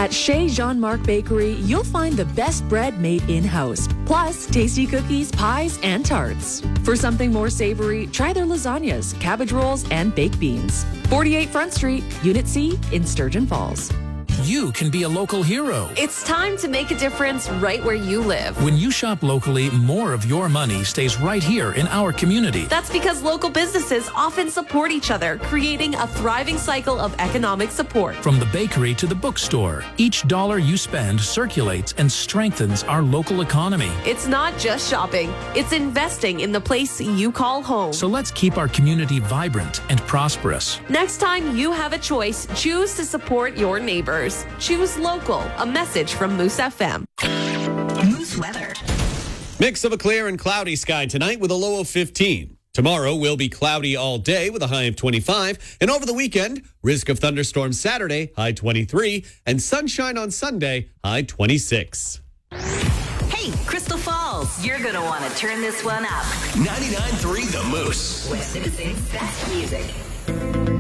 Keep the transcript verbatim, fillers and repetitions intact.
At Chez Jean-Marc Bakery, you'll find the best bread made in-house, plus tasty cookies, pies, and tarts. For something more savory, try their lasagnas, cabbage rolls, and baked beans. forty-eight Front Street, Unit C in Sturgeon Falls. You can be a local hero. It's time to make a difference right where you live. When you shop locally, more of your money stays right here in our community. That's because local businesses often support each other, creating a thriving cycle of economic support. From the bakery to the bookstore, each dollar you spend circulates and strengthens our local economy. It's not just shopping, it's investing in the place you call home. So let's keep our community vibrant and prosperous. Next time you have a choice, choose to support your neighbors. Choose local. A message from Moose F M. Moose weather. Mix of a clear and cloudy sky tonight with a low of fifteen. Tomorrow will be cloudy all day with a high of twenty-five. And over the weekend, risk of thunderstorms Saturday, high twenty-three. And sunshine on Sunday, high twenty-six. Hey, Crystal Falls, you're going to want to turn this one up. ninety-nine point three The Moose. With Citizens' best music.